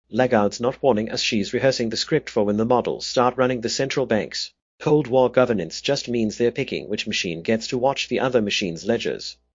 Lagarde's not warning us she's rehearsing the script for when the models start running the central banks. Cold War governance just means they're picking which machine gets to watch the other machine's ledgers.